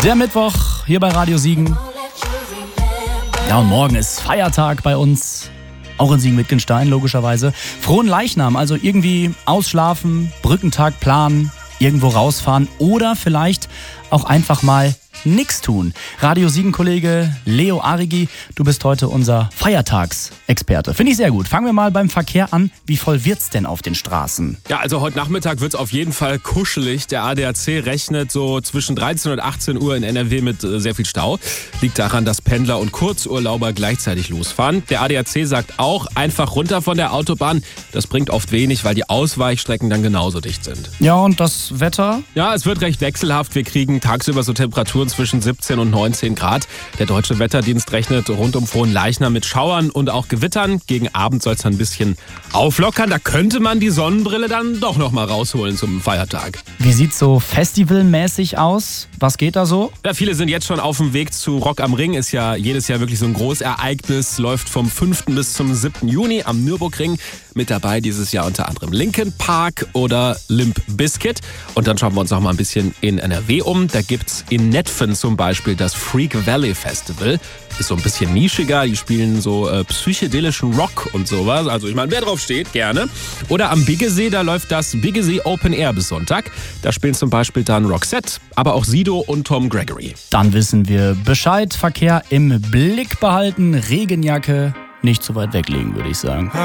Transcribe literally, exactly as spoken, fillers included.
Der Mittwoch hier bei Radio Siegen. Ja, und morgen ist Feiertag bei uns. Auch in Siegen-Wittgenstein, logischerweise. Frohen Leichnam, also irgendwie ausschlafen, Brückentag planen, irgendwo rausfahren oder vielleicht auch einfach mal nix tun. Radio Siegen-Kollege Leo Arigi, du bist heute unser Feiertagsexperte. Finde ich sehr gut. Fangen wir mal beim Verkehr an. Wie voll wird's denn auf den Straßen? Ja, also heute Nachmittag wird's auf jeden Fall kuschelig. Der A D A C rechnet so zwischen dreizehn und achtzehn Uhr in N R W mit äh, sehr viel Stau. Liegt daran, dass Pendler und Kurzurlauber gleichzeitig losfahren. Der A D A C sagt auch, einfach runter von der Autobahn. Das bringt oft wenig, weil die Ausweichstrecken dann genauso dicht sind. Ja, und das Wetter? Ja, es wird recht wechselhaft. Wir kriegen tagsüber so Temperaturen zwischen siebzehn und neunzehn Grad. Der Deutsche Wetterdienst rechnet rund um Frohnleichnam mit Schauern und auch Gewittern. Gegen Abend soll es dann ein bisschen auflockern. Da könnte man die Sonnenbrille dann doch noch mal rausholen zum Feiertag. Wie sieht's so festivalmäßig aus? Was geht da so? Ja, viele sind jetzt schon auf dem Weg zu Rock am Ring. Ist ja jedes Jahr wirklich so ein Großereignis. Läuft vom fünften bis zum siebten Juni am Nürburgring. Mit dabei dieses Jahr unter anderem Linkin Park oder Limp Bizkit. Und dann schauen wir uns noch mal ein bisschen in N R W um. Da gibt's in Netphen zum Beispiel das Freak Valley Festival. Ist so ein bisschen nischiger. Die spielen so äh, psychedelischen Rock und sowas. Also ich meine, wer drauf steht, gerne. Oder am Biggesee, da läuft das Biggesee Open Air bis Sonntag. Da spielen zum Beispiel dann Roxette, aber auch Sido und Tom Gregory. Dann wissen wir Bescheid. Verkehr im Blick behalten. Regenjacke nicht zu weit weglegen, würde ich sagen.